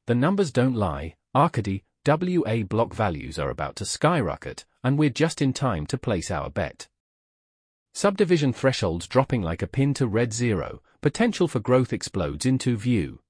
The numbers don't lie. Arcady, WA block values are about to skyrocket, and we're just in time to place our bet. Subdivision thresholds dropping like a pin to red zero, potential for growth explodes into view.